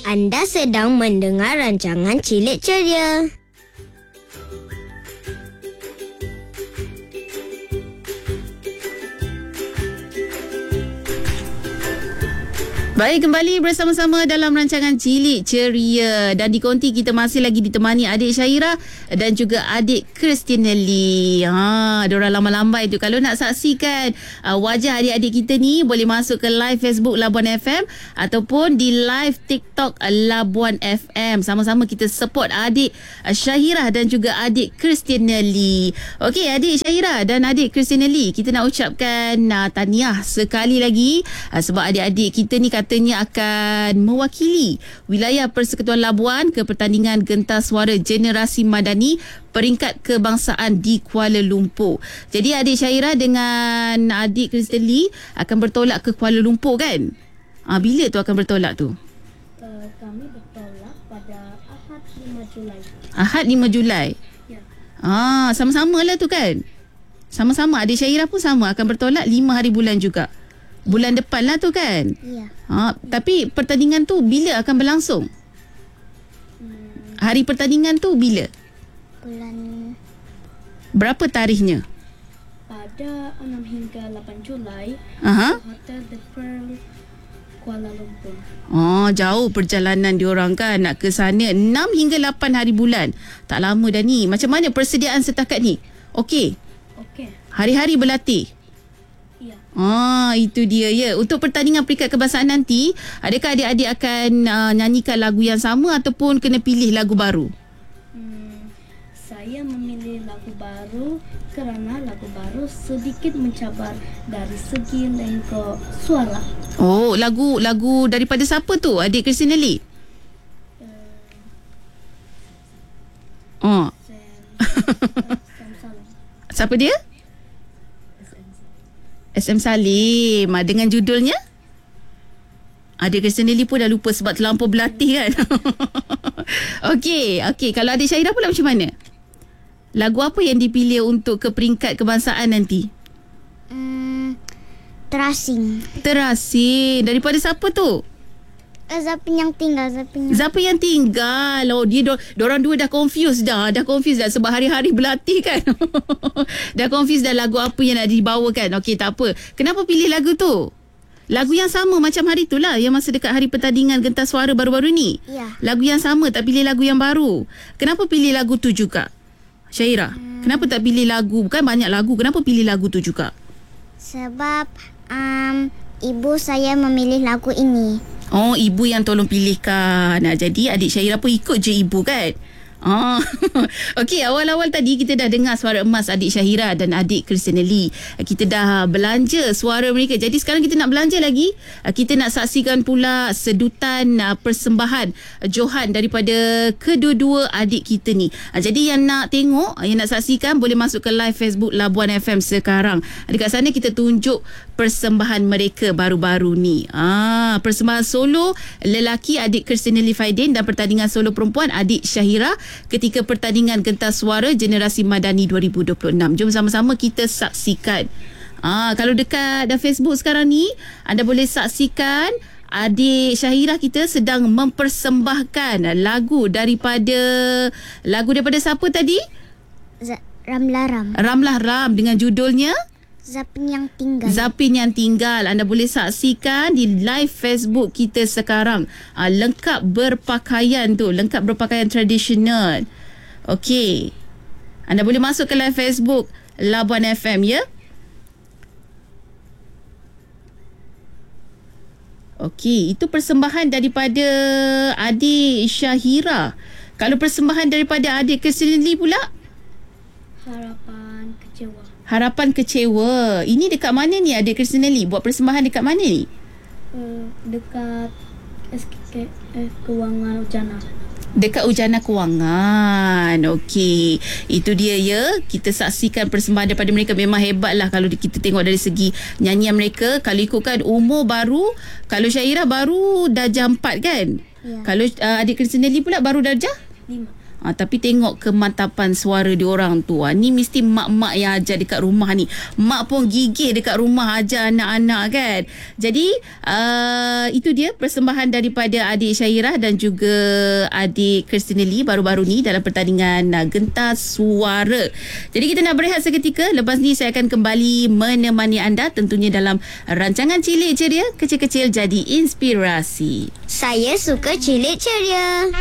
Anda sedang mendengar rancangan Cilik Ceria. Baik, kembali bersama-sama dalam rancangan Cilik Ceria. Dan di konti kita masih lagi ditemani adik Syairah dan juga adik Christina Lee. Diorang lambai-lambai tu. Kalau nak saksikan wajah adik-adik kita ni, boleh masuk ke live Facebook Labuan FM ataupun di live TikTok Labuan FM. Sama-sama kita support adik Syairah dan juga adik Christina Lee. Okey, adik Syairah dan adik Christina Lee, kita nak ucapkan tahniah sekali lagi sebab adik-adik kita ni katanya akan mewakili wilayah Persekutuan Labuan ke pertandingan Gentas Suara Generasi Madani peringkat kebangsaan di Kuala Lumpur. Jadi adik Syairah dengan adik Kristen Lee akan bertolak ke Kuala Lumpur kan? Bila tu akan bertolak tu? Kami bertolak pada Ahad 5 Julai. Ahad 5 Julai? Ya. Sama-sama lah tu kan? Sama-sama. Adik Syairah pun sama akan bertolak 5 hari bulan juga. Bulan depan lah tu kan? Ya. Tapi pertandingan tu bila akan berlangsung? Hari pertandingan tu bila? Bulan Berapa tarikhnya? pada 6 hingga 8 Julai. Hotel The Pearl, Kuala Lumpur. Jauh perjalanan diorang kan nak ke sana. 6 hingga 8 hari bulan. Tak lama dah ni. Macam mana persediaan setakat ni? Okey. Okey. Hari-hari berlatih. Ya. Itu dia ya. Untuk pertandingan peringkat kebangsaan nanti, adakah adik-adik akan nyanyikan lagu yang sama ataupun kena pilih lagu baru? Saya memilih lagu baru kerana lagu baru sedikit mencabar dari segi lengkap suara. Lagu daripada siapa tu? Adik Christina Lee? Siapa dia? SM Salim. Dengan judulnya? Adik Christina Lee pun dah lupa sebab terlampau berlatih kan. Okey. Kalau adik Syairah pula macam mana? Lagu apa yang dipilih untuk ke peringkat kebangsaan nanti? Terasing. Daripada siapa tu? Zapi yang tinggal. Siapa yang tinggal? Diorang dua dah confused dah sebab hari-hari berlatih kan. Dah confused dah lagu apa yang nak dibawakan. Okey, tak apa. Kenapa pilih lagu tu? Lagu yang sama macam hari tu lah, yang masa dekat hari pertandingan Gentas Suara baru-baru ni. Ya. Lagu yang sama, tak pilih lagu yang baru. Kenapa pilih lagu tu juga, Syairah? Kenapa tak pilih lagu? Bukan banyak lagu, kenapa pilih lagu tu juga? Sebab ibu saya memilih lagu ini. Ibu yang tolong pilihkan. Jadi adik Syairah pun ikut je ibu kan? Okey, awal-awal tadi kita dah dengar suara emas adik Syairah dan adik Christina Lee. Kita dah belanja suara mereka. Jadi sekarang kita nak belanja lagi. Kita nak saksikan pula sedutan persembahan johan daripada kedua-dua adik kita ni. Jadi yang nak tengok, yang nak saksikan, boleh masuk ke live Facebook Labuan FM sekarang. Dekat sana kita tunjuk persembahan mereka baru-baru ni. Persembahan solo lelaki adik Christina Lee Faidin dan pertandingan solo perempuan adik Syairah ketika pertandingan Gentas Suara Generasi Madani 2026. Jom sama-sama kita saksikan. Kalau dekat Facebook sekarang ni, anda boleh saksikan adik Syairah kita sedang mempersembahkan lagu daripada siapa tadi? Ramlah Ram dengan judulnya Zapin yang tinggal. Anda boleh saksikan di live Facebook kita sekarang. Lengkap berpakaian tradisional. Okey. Anda boleh masuk ke live Facebook Labuan FM ya. Okey, itu persembahan daripada adik Syairah. Kalau persembahan daripada adik Christina Lee pula? Harapan kecewa. Ini dekat mana ni adik Christina Lee? Buat persembahan dekat mana ni? Dekat Kewangan Ujana. Dekat Ujana Kewangan. Okey. Itu dia ya. Kita saksikan persembahan daripada mereka. Memang hebat lah kalau kita tengok dari segi nyanyian mereka. Kalau ikutkan umur baru, kalau Syairah baru darjah 4 kan? Ya. Kalau adik Christina Lee pula baru darjah 5. Tapi tengok kemantapan suara diorang tu. Ni mesti mak-mak yang ajar dekat rumah ni. Mak pun gigih dekat rumah ajar anak-anak kan. Jadi itu dia persembahan daripada adik Syairah dan juga adik Christina Lee baru-baru ni dalam pertandingan Gentar Suara. Jadi kita nak berehat seketika. Lepas ni saya akan kembali menemani anda tentunya dalam rancangan Cilik Ceria, kecil-kecil jadi inspirasi. Saya suka Cilik Ceria.